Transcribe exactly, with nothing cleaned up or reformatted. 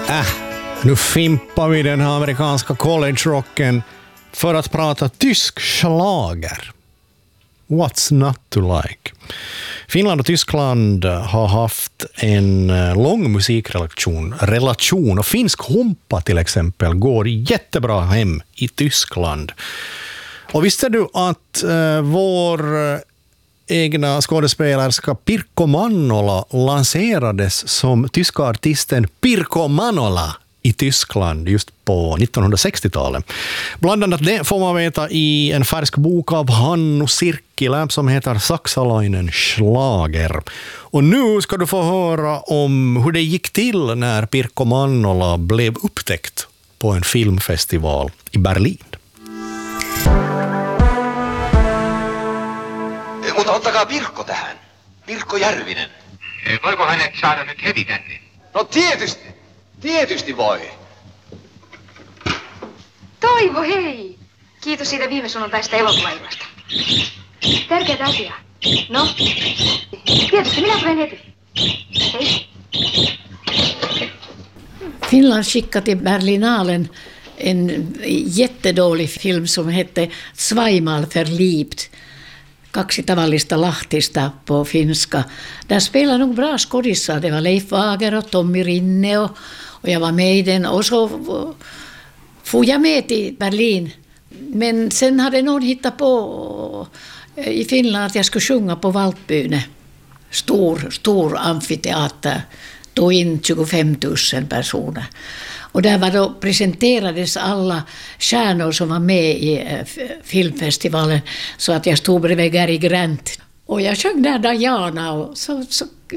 Äh, nu fimpar vi den här amerikanska college-rocken för att prata tysk schlager. What's not to like? Finland och Tyskland har haft en lång musikrelation relation, och finsk humpa till exempel går jättebra hem i Tyskland. Och visste du att uh, vår egna skådespelerska Pirkko Mannola lanserades som tyska artisten Pirkko Manola i Tyskland just på nittonhundrasextiotalet. Bland annat det får man veta i en färsk bok av Hannu Sirkkilä som heter Saksalainen Schlager. Och nu ska du få höra om hur det gick till när Pirkko Mannola blev upptäckt på en filmfestival i Berlin. Mutta ottakaa Pirkko tähän. Pirkko Järvinen. Voiko hänet saada nyt heti tänne? No tietysti. Tietysti voi. Toivo, hei! Kiitos siitä viime sunnuntaista elokuvaillasta. Tärkeätä asiaa. No? Tietysti, minä tulen heti. Hei. Finland skickade till Berlinalen en jättedålig film som hette Zweimal verliebt. Kaksi tavallista lahtista på finska. Där spelade nog bra skådisar. Det var Leif Wager och Tommy Rinne och, och jag var med i den. Och så får jag med till Berlin. Men sen hade någon hittat på i Finland att jag skulle sjunga på Valtbyne. Stor, stor amfiteater. Tog in tjugofem tusen personer. Och där var då presenterades alla stjärnor som var med i filmfestivalen, så att jag stod bredvid Gary Grant. Och jag sjöng där Diana och så, så